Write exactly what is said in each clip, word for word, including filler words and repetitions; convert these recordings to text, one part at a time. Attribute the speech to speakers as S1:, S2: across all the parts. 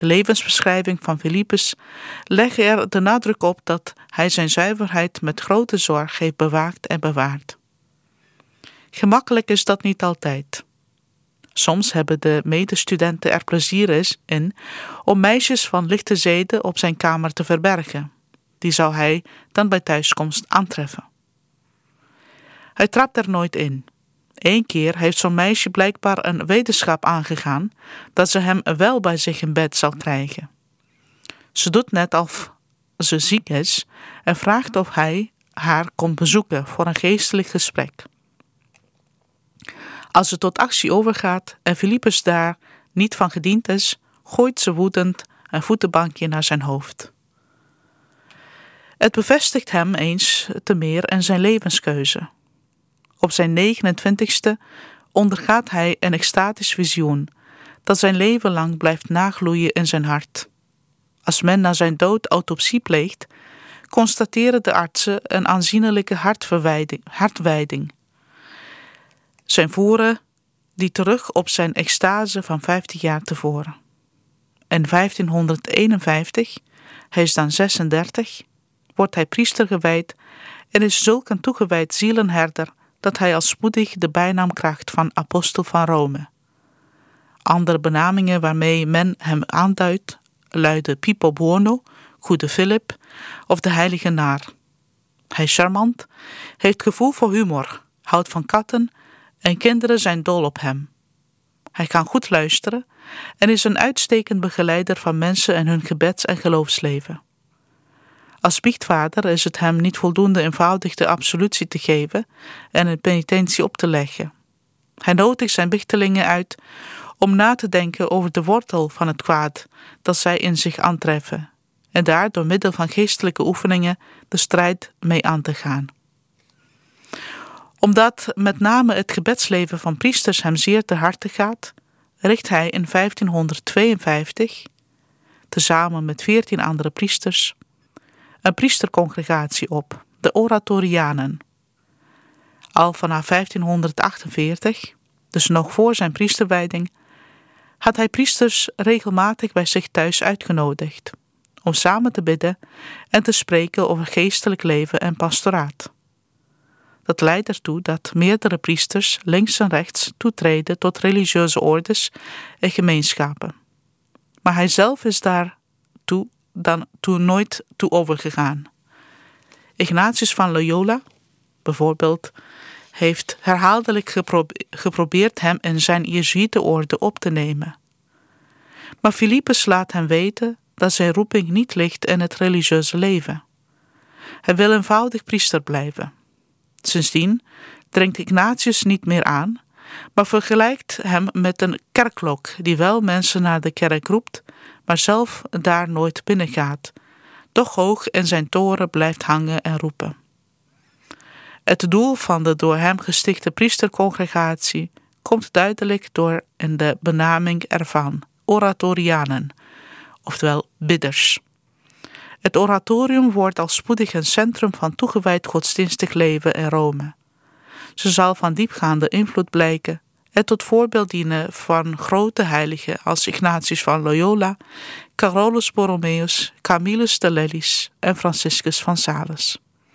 S1: De levensbeschrijving van Filippus legt er de nadruk op dat hij zijn zuiverheid met grote zorg heeft bewaakt en bewaard. Gemakkelijk is dat niet altijd. Soms hebben de medestudenten er plezier in om meisjes van lichte zeden op zijn kamer te verbergen. Die zou hij dan bij thuiskomst aantreffen. Hij trapt er nooit in. Eén keer heeft zo'n meisje blijkbaar een wetenschap aangegaan dat ze hem wel bij zich in bed zal krijgen. Ze doet net of ze ziek is en vraagt of hij haar komt bezoeken voor een geestelijk gesprek. Als ze tot actie overgaat en Filippus daar niet van gediend is, gooit ze woedend een voetenbankje naar zijn hoofd. Het bevestigt hem eens te meer in zijn levenskeuze. Op zijn negenentwintigste ondergaat hij een extatisch visioen dat zijn leven lang blijft nagloeien in zijn hart. Als men na zijn dood autopsie pleegt, constateren de artsen een aanzienlijke hartverwijding, hartwijding. Zijn voeren die terug op zijn extase van vijftig jaar tevoren. In vijftienhonderdeenenvijftig, hij is dan zesendertig, wordt hij priester gewijd en is zulk een toegewijd zielenherder dat hij al spoedig de bijnaam krijgt van apostel van Rome. Andere benamingen waarmee men hem aanduidt luiden Pipo Buono, Goede Philip of de Heilige Naar. Hij is charmant, heeft gevoel voor humor, houdt van katten en kinderen zijn dol op hem. Hij kan goed luisteren en is een uitstekend begeleider van mensen en hun gebeds- en geloofsleven. Als biechtvader is het hem niet voldoende eenvoudig de absolutie te geven en een penitentie op te leggen. Hij nodigt zijn bichtelingen uit om na te denken over de wortel van het kwaad dat zij in zich aantreffen en daar door middel van geestelijke oefeningen de strijd mee aan te gaan. Omdat met name het gebedsleven van priesters hem zeer te harte gaat, richt hij in vijftienhonderdtweeënvijftig, tezamen met veertien andere priesters, een priestercongregatie op, de Oratorianen. Al vanaf vijftienhonderdachtenveertig, dus nog voor zijn priesterwijding, had hij priesters regelmatig bij zich thuis uitgenodigd, om samen te bidden en te spreken over geestelijk leven en pastoraat. Dat leidt ertoe dat meerdere priesters links en rechts toetreden tot religieuze ordes en gemeenschappen. Maar hij zelf is daar toe dan toen nooit toe overgegaan. Ignatius van Loyola, bijvoorbeeld, heeft herhaaldelijk geprobe- geprobeerd hem in zijn Jezuïetenorde op te nemen. Maar Filippus laat hem weten dat zijn roeping niet ligt in het religieuze leven. Hij wil eenvoudig priester blijven. Sindsdien dringt Ignatius niet meer aan, maar vergelijkt hem met een kerkklok die wel mensen naar de kerk roept, maar zelf daar nooit binnengaat, doch hoog in zijn toren blijft hangen en roepen. Het doel van de door hem gestichte priestercongregatie komt duidelijk door in de benaming ervan, Oratorianen, oftewel bidders. Het oratorium wordt al spoedig een centrum van toegewijd godsdienstig leven in Rome. Ze zal van diepgaande invloed blijken en tot voorbeeld dienen van grote heiligen als Ignatius van Loyola, Carolus Borromeus, Camillus de Lellis en Franciscus van Sales.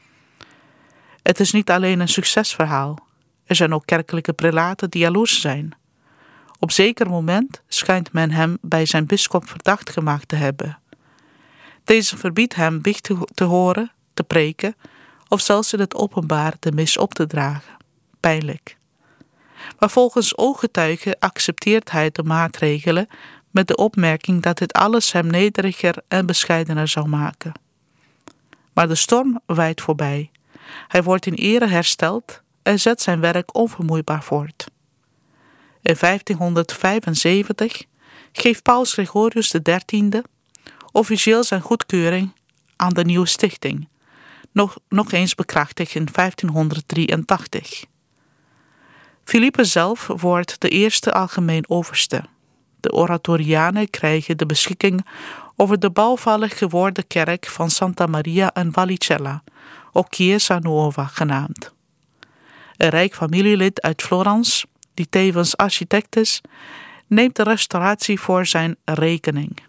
S1: Het is niet alleen een succesverhaal. Er zijn ook kerkelijke prelaten die jaloers zijn. Op zeker moment schijnt men hem bij zijn bisschop verdacht gemaakt te hebben. Deze verbiedt hem biecht te horen, te preken of zelfs in het openbaar de mis op te dragen. Pijnlijk. Maar volgens ooggetuigen accepteert hij de maatregelen met de opmerking dat dit alles hem nederiger en bescheidener zou maken. Maar de storm waait voorbij. Hij wordt in ere hersteld en zet zijn werk onvermoeibaar voort. In vijftienhonderdvijfenzeventig geeft Paus Gregorius de dertiende officieel zijn goedkeuring aan de nieuwe stichting, nog, nog eens bekrachtigd in vijftienhonderddrieëntachtig. Filippus zelf wordt de eerste algemeen overste. De Oratorianen krijgen de beschikking over de bouwvallig geworden kerk van Santa Maria in Vallicella, ook Chiesa Nuova genaamd. Een rijk familielid uit Florence, die tevens architect is, neemt de restauratie voor zijn rekening.